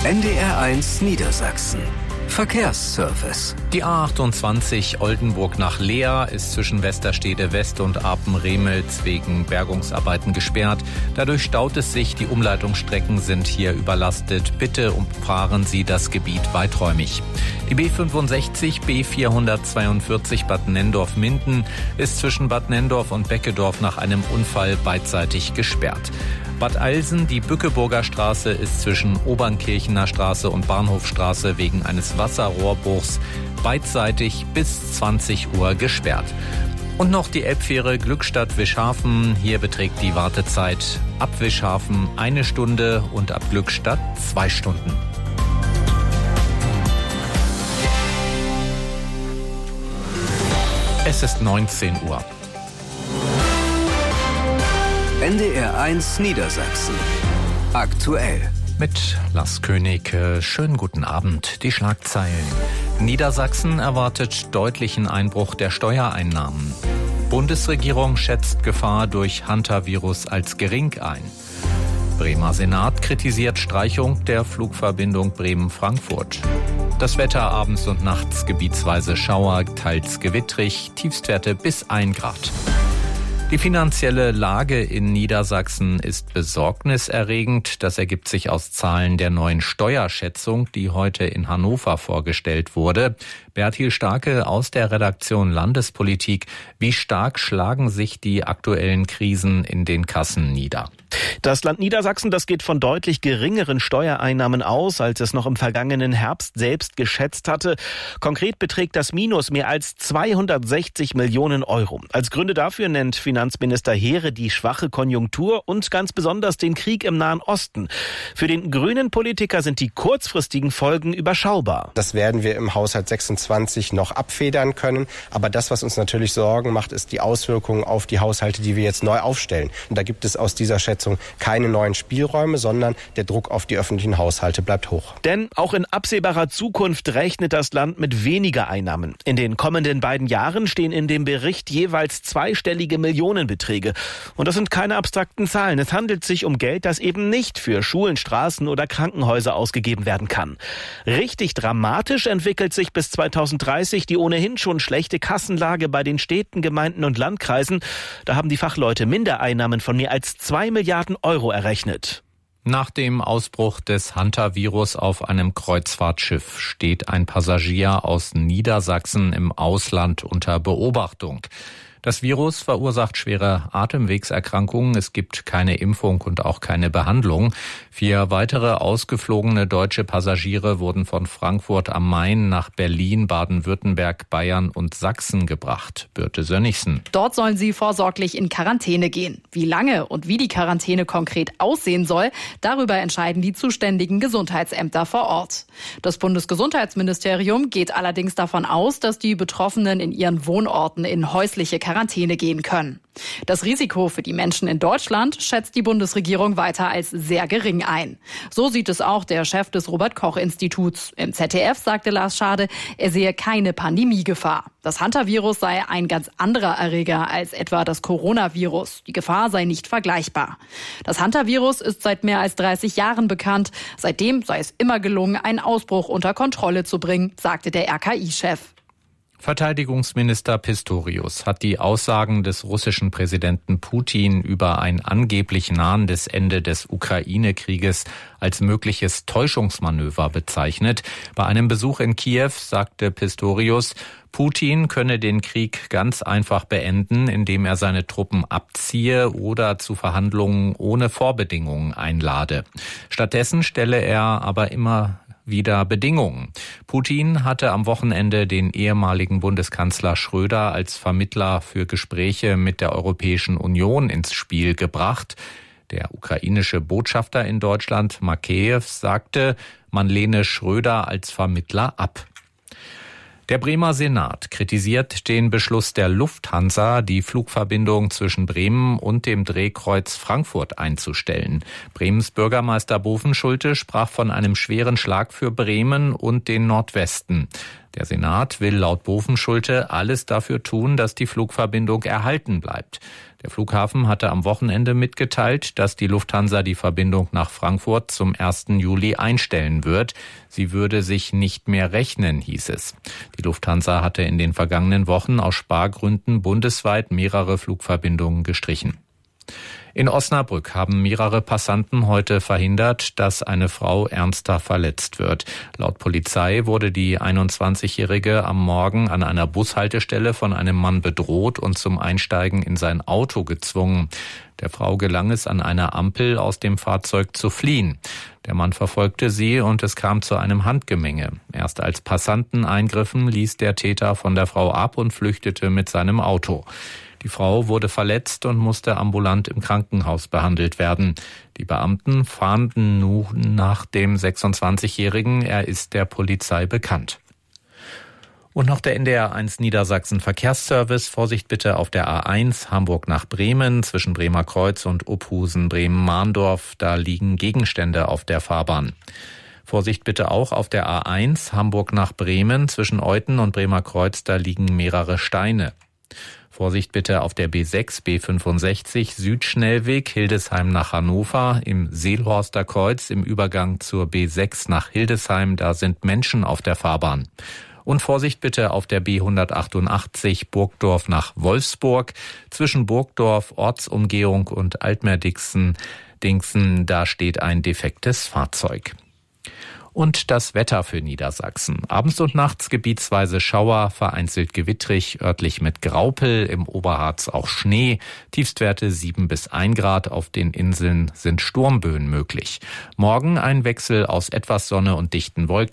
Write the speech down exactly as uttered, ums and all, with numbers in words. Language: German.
N D R eins Niedersachsen. Verkehrsservice. Die A achtundzwanzig Oldenburg nach Leer ist zwischen Westerstede West und Apen-Remelz wegen Bergungsarbeiten gesperrt. Dadurch staut es sich, die Umleitungsstrecken sind hier überlastet. Bitte umfahren Sie das Gebiet weiträumig. Die B fünfundsechzig B vierhundertzweiundvierzig Bad Nenndorf-Minden ist zwischen Bad Nenndorf und Beckedorf nach einem Unfall beidseitig gesperrt. Bad Eilsen, die Bückeburger Straße, ist zwischen Obernkirchener Straße und Bahnhofstraße wegen eines Wasserrohrbruchs beidseitig bis zwanzig Uhr gesperrt. Und noch die Elbfähre Glückstadt-Wischhafen. Hier beträgt die Wartezeit ab Wischhafen eine Stunde und ab Glückstadt zwei Stunden. Es ist neunzehn Uhr. N D R eins Niedersachsen. Aktuell. Mit Lars König. Schönen guten Abend. Die Schlagzeilen. Niedersachsen erwartet deutlichen Einbruch der Steuereinnahmen. Bundesregierung schätzt Gefahr durch Hantavirus als gering ein. Bremer Senat kritisiert Streichung der Flugverbindung Bremen-Frankfurt. Das Wetter abends und nachts gebietsweise Schauer, teils gewittrig, Tiefstwerte bis ein Grad. Die finanzielle Lage in Niedersachsen ist besorgniserregend. Das ergibt sich aus Zahlen der neuen Steuerschätzung, die heute in Hannover vorgestellt wurde. Bertil Starke aus der Redaktion Landespolitik. Wie stark schlagen sich die aktuellen Krisen in den Kassen nieder? Das Land Niedersachsen, das geht von deutlich geringeren Steuereinnahmen aus, als es noch im vergangenen Herbst selbst geschätzt hatte. Konkret beträgt das Minus mehr als zweihundertsechzig Millionen Euro. Als Gründe dafür nennt Finanzminister Heere die schwache Konjunktur und ganz besonders den Krieg im Nahen Osten. Für den grünen Politiker sind die kurzfristigen Folgen überschaubar. Das werden wir im Haushalt sechsundzwanzig noch abfedern können. Aber das, was uns natürlich Sorgen macht, ist die Auswirkungen auf die Haushalte, die wir jetzt neu aufstellen. Und da gibt es aus dieser Schätzung keine neuen Spielräume, sondern der Druck auf die öffentlichen Haushalte bleibt hoch. Denn auch in absehbarer Zukunft rechnet das Land mit weniger Einnahmen. In den kommenden beiden Jahren stehen in dem Bericht jeweils zweistellige Millionenbeträge. Und das sind keine abstrakten Zahlen. Es handelt sich um Geld, das eben nicht für Schulen, Straßen oder Krankenhäuser ausgegeben werden kann. Richtig dramatisch entwickelt sich bis zweitausenddreißig die ohnehin schon schlechte Kassenlage bei den Städten, Gemeinden und Landkreisen. Da haben die Fachleute Mindereinnahmen von mehr als zwei Milliarden Euro errechnet. Nach dem Ausbruch des Hantavirus auf einem Kreuzfahrtschiff steht ein Passagier aus Niedersachsen im Ausland unter Beobachtung. Das Virus verursacht schwere Atemwegserkrankungen. Es gibt keine Impfung und auch keine Behandlung. Vier weitere ausgeflogene deutsche Passagiere wurden von Frankfurt am Main nach Berlin, Baden-Württemberg, Bayern und Sachsen gebracht. Birte Sönnigsen. Dort sollen sie vorsorglich in Quarantäne gehen. Wie lange und wie die Quarantäne konkret aussehen soll, darüber entscheiden die zuständigen Gesundheitsämter vor Ort. Das Bundesgesundheitsministerium geht allerdings davon aus, dass die Betroffenen in ihren Wohnorten in häusliche Quarantäne Quarantäne gehen können. Das Risiko für die Menschen in Deutschland schätzt die Bundesregierung weiter als sehr gering ein. So sieht es auch der Chef des Robert-Koch-Instituts. Im Z D F sagte Lars Schade, er sehe keine Pandemiegefahr. Das Hantavirus sei ein ganz anderer Erreger als etwa das Coronavirus. Die Gefahr sei nicht vergleichbar. Das Hantavirus ist seit mehr als dreißig Jahren bekannt. Seitdem sei es immer gelungen, einen Ausbruch unter Kontrolle zu bringen, sagte der R K I-Chef. Verteidigungsminister Pistorius hat die Aussagen des russischen Präsidenten Putin über ein angeblich nahendes Ende des Ukraine-Krieges als mögliches Täuschungsmanöver bezeichnet. Bei einem Besuch in Kiew sagte Pistorius, Putin könne den Krieg ganz einfach beenden, indem er seine Truppen abziehe oder zu Verhandlungen ohne Vorbedingungen einlade. Stattdessen stelle er aber immer wieder Bedingungen. Putin hatte am Wochenende den ehemaligen Bundeskanzler Schröder als Vermittler für Gespräche mit der Europäischen Union ins Spiel gebracht. Der ukrainische Botschafter in Deutschland, Makeyew, sagte, man lehne Schröder als Vermittler ab. Der Bremer Senat kritisiert den Beschluss der Lufthansa, die Flugverbindung zwischen Bremen und dem Drehkreuz Frankfurt einzustellen. Bremens Bürgermeister Bovenschulte sprach von einem schweren Schlag für Bremen und den Nordwesten. Der Senat will laut Bovenschulte alles dafür tun, dass die Flugverbindung erhalten bleibt. Der Flughafen hatte am Wochenende mitgeteilt, dass die Lufthansa die Verbindung nach Frankfurt zum ersten Juli einstellen wird. Sie würde sich nicht mehr rechnen, hieß es. Die Lufthansa hatte in den vergangenen Wochen aus Spargründen bundesweit mehrere Flugverbindungen gestrichen. In Osnabrück haben mehrere Passanten heute verhindert, dass eine Frau ernster verletzt wird. Laut Polizei wurde die einundzwanzigjährige am Morgen an einer Bushaltestelle von einem Mann bedroht und zum Einsteigen in sein Auto gezwungen. Der Frau gelang es, an einer Ampel aus dem Fahrzeug zu fliehen. Der Mann verfolgte sie und es kam zu einem Handgemenge. Erst als Passanten eingriffen, ließ der Täter von der Frau ab und flüchtete mit seinem Auto. Die Frau wurde verletzt und musste ambulant im Krankenhaus behandelt werden. Die Beamten fahnden nun nach dem sechsundzwanzigjährigen. Er ist der Polizei bekannt. Und noch der N D R eins Niedersachsen Verkehrsservice. Vorsicht bitte auf der A eins Hamburg nach Bremen zwischen Bremer Kreuz und Ophusen Bremen-Mahndorf. Da liegen Gegenstände auf der Fahrbahn. Vorsicht bitte auch auf der A eins Hamburg nach Bremen zwischen Euthen und Bremer Kreuz. Da liegen mehrere Steine. Vorsicht bitte auf der B sechs B fünfundsechzig Südschnellweg Hildesheim nach Hannover im Seelhorster Kreuz im Übergang zur B sechs nach Hildesheim. Da sind Menschen auf der Fahrbahn. Und Vorsicht bitte auf der B hundertachtundachtzig Burgdorf nach Wolfsburg zwischen Burgdorf, Ortsumgehung und Altmer-Dingsen. Dingsen, da steht ein defektes Fahrzeug. Und das Wetter für Niedersachsen. Abends und nachts gebietsweise Schauer, vereinzelt gewittrig, örtlich mit Graupel, im Oberharz auch Schnee. Tiefstwerte sieben bis ein Grad, auf den Inseln sind Sturmböen möglich. Morgen ein Wechsel aus etwas Sonne und dichten Wolken.